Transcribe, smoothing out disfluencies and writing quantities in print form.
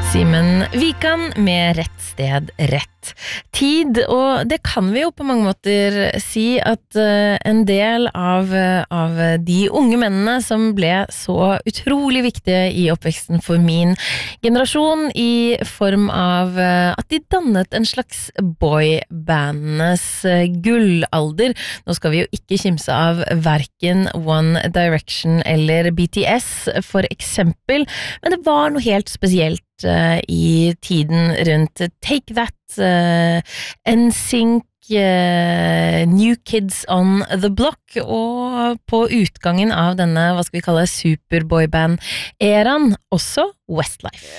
Simen Vikan med Rett sted, rett tid, og det kan vi jo på mange måter si at en del av de unge mennene som ble så utrolig viktige i oppveksten for min generasjon i form av at de dannet en slags boybandenes gullalder. Nå skal vi jo ikke kimse av hverken One Direction eller BTS for eksempel, men det var noe helt spesielt i tiden rundt Take That, NSYNC, New Kids on the Block, og på utgangen av denne, hva skal vi kalle, superboyband-eraen, også Westlife.